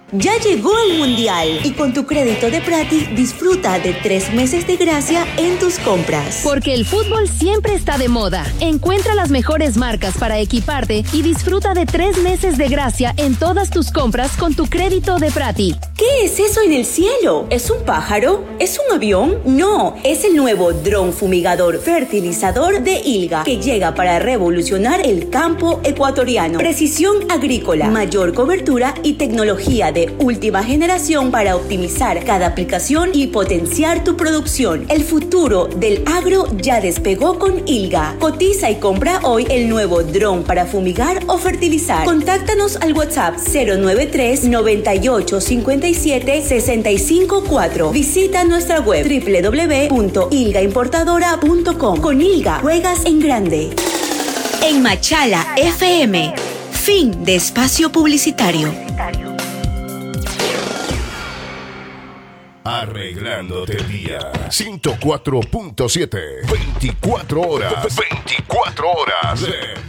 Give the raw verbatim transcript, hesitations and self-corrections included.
Ya llegó el Mundial y con tu crédito de Prati disfruta de tres meses de gracia en tus compras. Porque el fútbol siempre está de moda. Encuentra las mejores marcas para equiparte y disfruta de tres meses de gracia en todas tus compras con tu crédito de Prati. ¿Qué es eso en el cielo? ¿Es un pájaro? ¿Es un avión? No, es el nuevo dron fumigador fertilizador de ILGA que llega para revolucionar el campo ecuatoriano. Precisión agrícola, mayor cobertura y tecnología de última generación para optimizar cada aplicación y potenciar tu producción. El futuro del agro ya despegó con ILGA. Cotiza y compra hoy el nuevo dron para fumigar o fertilizar. Contáctanos al WhatsApp cero nueve tres, noventa y ocho, cincuenta y siete, sesenta y cinco cuatro. Visita nuestra web doble u doble u doble u punto ilga importadora punto com. Con ILGA juegas en grande. En Machala F M. Fin de espacio publicitario. Arreglándote el día. ciento cuatro punto siete. veinticuatro horas. veinticuatro horas.